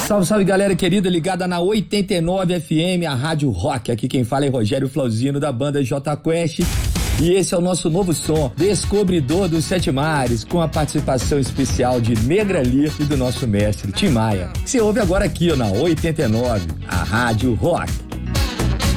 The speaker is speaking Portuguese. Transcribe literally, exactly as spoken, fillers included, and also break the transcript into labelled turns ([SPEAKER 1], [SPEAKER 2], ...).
[SPEAKER 1] Salve, salve, galera querida, ligada na oitenta e nove F M, a Rádio Rock. Aqui quem fala é Rogério Flauzino, da banda J Quest. E esse é o nosso novo som, Descobridor dos Sete Mares, com a participação especial de Negra Lee e do nosso mestre Tim Maia. Você ouve agora aqui ó, na oitenta e nove, a Rádio Rock.